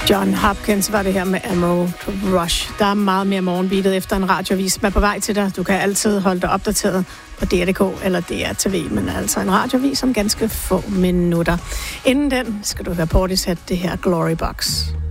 John Hopkins var det her med Ammo to Rush. Der er meget mere morgenbeatet efter en radiovis. Man er på vej til dig. Du kan altid holde dig opdateret på DR.dk eller DR.tv, men altså en radiovis om ganske få minutter. Inden den skal du høre Portishead, det her Glory Box.